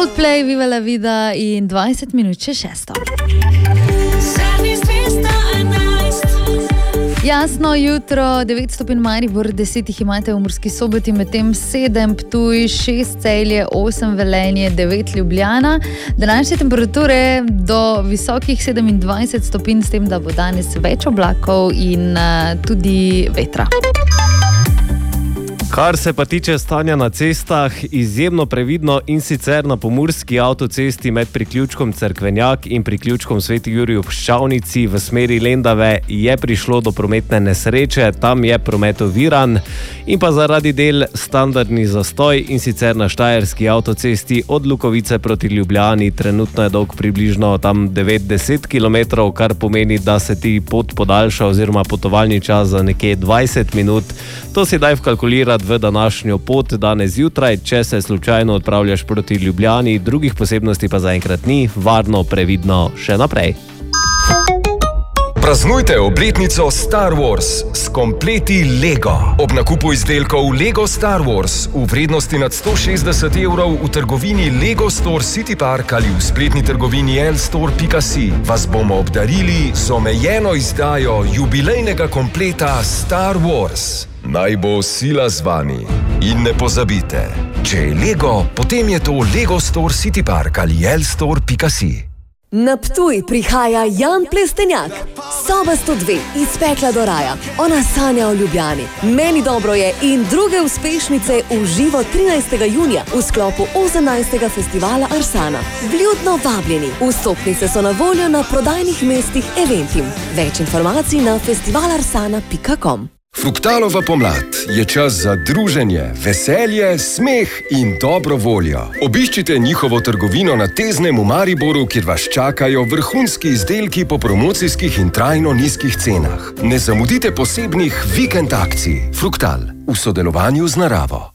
Coldplay, Viva la Vida in 20 minut še 6. Jasno jutro, 9 stopinj Maribor, 10 jih imate v Murski Soboti, medtem 7 Ptuj, 6 Celje, 8 Velenje, 9 Ljubljana. Današnje temperature do visokih 27 stopinj, s tem, da bo danes več oblakov in tudi vetra. Kar se pa tiče stanja na cestah, izjemno previdno in sicer na pomurski avtocesti med priključkom Cerkvenjak in priključkom Sveti Jurij ob Ščavnici v smeri Lendave je prišlo do prometne nesreče, tam je promet oviran in pa zaradi del standardni zastoj in sicer na štajerski avtocesti od Lukovice proti Ljubljani, trenutno je dolg približno tam 9-10 km, kar pomeni, da se ti pot podaljša oziroma potovalni čas za nekje 20 minut. To si daj vkalkulirati v današnjo pot danes zjutraj, če se slučajno odpravljaš proti Ljubljani, drugih posebnosti pa zaenkrat ni, varno, previdno še naprej. Praznujte obletnico Star Wars s kompleti Lego. Ob nakupu izdelkov Lego Star Wars v vrednosti nad 160 evrov v trgovini Lego Store City Park ali v spletni trgovini lstore.si vas bomo obdarili z omejeno izdajo jubilejnega kompleta Star Wars. Naj bo sila z vami. In ne pozabite, če je Lego, potem je to Lego Store City Park ali lstore.si. Na Ptuj prihaja Jan Plestenjak, Soba 102, iz pekla do raja. Ona sanja o Ljubljani. Meni dobro je in druge uspešnice v živo 13. junija v sklopu 18. festivala Arsana. Vljudno vabljeni. Vstopnice so na voljo na prodajnih mestih Eventim. Več informacij na festivalarsana.com. Fruktalova pomlad je čas za druženje, veselje, smeh in dobro voljo. Obiščite njihovo trgovino na Teznem v Mariboru, kjer vas čakajo vrhunski izdelki po promocijskih in trajno nizkih cenah. Ne zamudite posebnih vikend akcij. Fruktal v sodelovanju z naravo.